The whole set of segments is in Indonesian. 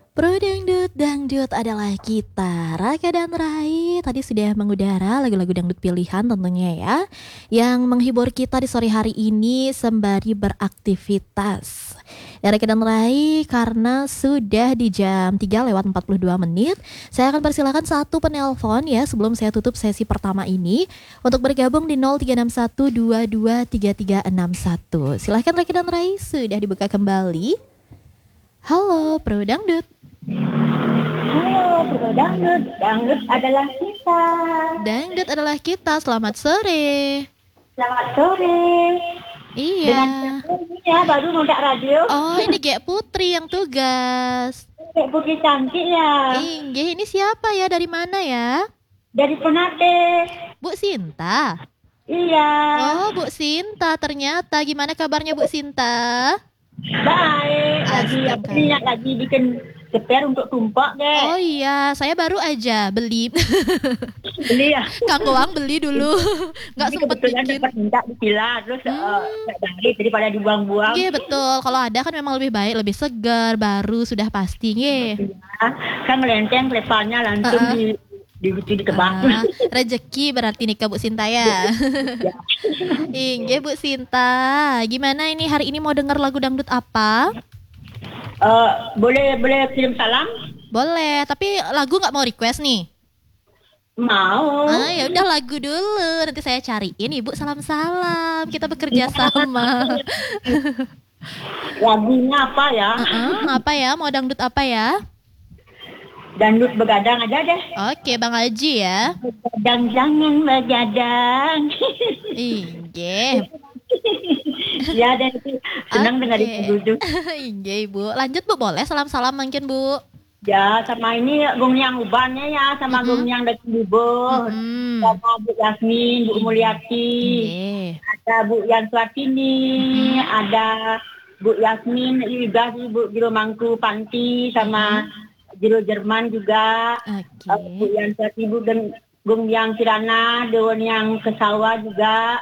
Pro Dangdut, Dangdut adalah kita. Raka dan Rai tadi sudah mengudara lagu-lagu dangdut pilihan tentunya ya, yang menghibur kita di sore hari ini sembari beraktivitas. Ya Raka dan Rai, karena sudah di jam 3:42, saya akan persilakan satu penelpon ya sebelum saya tutup sesi pertama ini untuk bergabung di 0361223361. Silahkan Raka dan Rai, sudah dibuka kembali. Halo Pro Dangdut. Halo, Bro Dangdut. Dangdut adalah kita. Dangdut adalah kita. Selamat sore. Selamat sore. Iya. Dengan ini ya, baru nonton radio. Oh, ini Gek Putri yang tugas. Kayak Putri cantik ya. Inggih, ini siapa ya? Dari mana ya? Dari Penate. Bu Sinta. Iya. Oh, Bu Sinta. Ternyata gimana kabarnya Bu Sinta? Baik. Lagi bikin geper untuk tumpok deh. Oh iya, saya baru aja beli. Beli ya. Kang Goang beli dulu. Nggak Ini sempet kebetulan bikin. dapat minta di villa, terus nggak dari daripada dibuang-buang. Iya betul. Kalau ada kan memang lebih baik, lebih segar, baru sudah pasti. Iya. Ya, kan melenteng levelnya langsung ditebak. Rezeki berarti nikah Bu Sinta ya. Ya. Inggih Bu Sinta. Gimana ini hari ini mau dengar lagu dangdut apa? Boleh kirim salam? Boleh, tapi lagu nggak mau request nih. Mau. Ya udah lagu dulu. Nanti saya cariin Ibu salam-salam. Kita bekerja sama. Lagunya apa ya? Apa ya? Mau dangdut apa ya? Dangdut begadang aja deh. Oke, Bang Haji ya. Begadang jangan begadang. Inggih. Ya dan itu senang dengar itu dulu. Inggih Ibu. Lanjut Bu, boleh salam-salam mungkin Bu. Ya sama ini Gung yang ubannya ya, sama Gung yang dari Bubo, sama Bu Yasmin, Bu Mulyati, ada Bu Yanswatini, ada Bu Yasmin juga, Bu Jiro Mangku Panti, sama Jiro Jerman juga, Bu Yanswati, Bu dan Gung yang Kirana, Dewan yang ke sawah juga,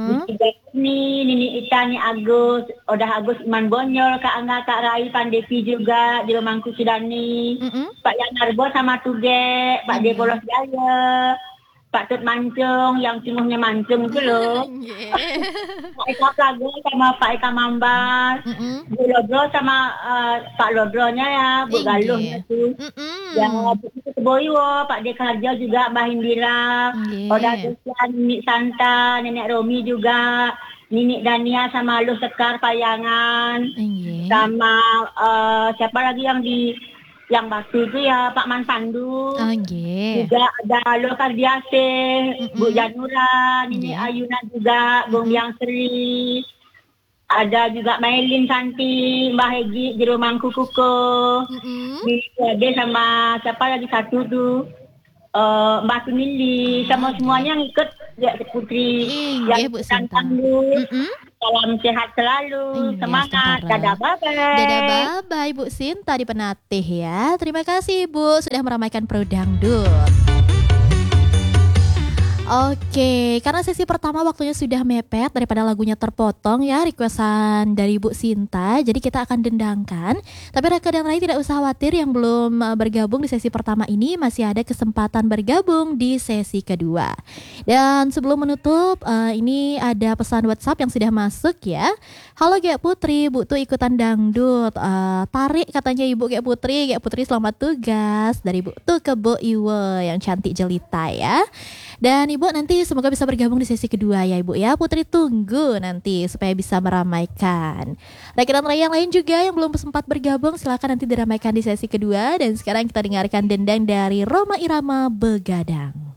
Nini Ita, Ni Agus, Odah Agus, Iman Bonyol, Kak Angga, Kak Rai, Pandevi juga, Jiro Mangku Sidani, Pak Yan Narbo sama Tuge, Pak Debolos Jaya, Pak Tut Mancung, yang sungguhnya mancung itu loh. Pak Eka Plago sama Pak Eka Mambar, Bu Lodro sama Pak Lodronya ya, Bu Galuh itu. Yang Bu Keboyo, Pak Dekarjo juga, Mbak Hindira, Oda Tusian, Nini Santa, Nenek Romi juga, Nini Dania sama Lu Sekar Payangan, sama siapa lagi yang Batu itu ya Pak Man Pandu, juga ada Lokar Diase, Bu Janura, Nini Ayuna juga, Bung Yang Seri, ada juga Mailin Santi, Mbak Hegi, Jero Mangku Kuko, Nini sama siapa lagi satu tuh, Mbak Sunili, sama semuanya yang ikut ya Putri yang Bu Pandu. Salam sehat selalu, semangat, dadah bye-bye. Dadah bye-bye Bu Sinta di Penatih ya. Terima kasih Ibu sudah meramaikan Pro Dangdut. Oke, karena sesi pertama waktunya sudah mepet daripada lagunya terpotong ya requestan dari Bu Sinta, jadi kita akan dendangkan. Tapi Raka dan Rai tidak usah khawatir, yang belum bergabung di sesi pertama ini masih ada kesempatan bergabung di sesi kedua. Dan sebelum menutup, ini ada pesan WhatsApp yang sudah masuk ya. Halo Gek Putri, Bu tuh ikutan dangdut. Tarik katanya Ibu Gek Putri. Gek Putri selamat tugas dari Bu tuh ke Bu Iwe yang cantik jelita ya. Dan Ibu nanti semoga bisa bergabung di sesi kedua ya Ibu ya. Putri tunggu nanti supaya bisa meramaikan. Rekan Rai yang lain juga yang belum sempat bergabung silakan nanti diramaikan di sesi kedua. Dan sekarang kita dengarkan dendang dari Rhoma Irama Begadang.